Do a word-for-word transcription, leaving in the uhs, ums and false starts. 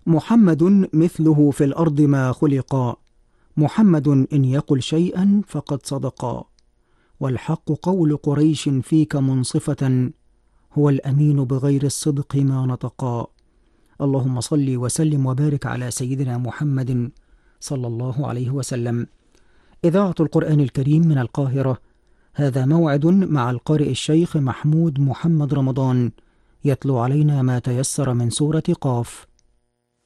محمد مثله في الأرض ما خلقا، محمد إن يقل شيئا فقد صدقا، والحق قول قريش فيك منصفة، هو الأمين بغير الصدق ما نطقا. اللهم صل وسلم وبارك على سيدنا محمد صلى الله عليه وسلم. إذاعة القرآن الكريم من القاهرة، هذا موعد مع القارئ الشيخ محمود محمد رمضان، يتلو علينا ما تيسر من سورة قاف.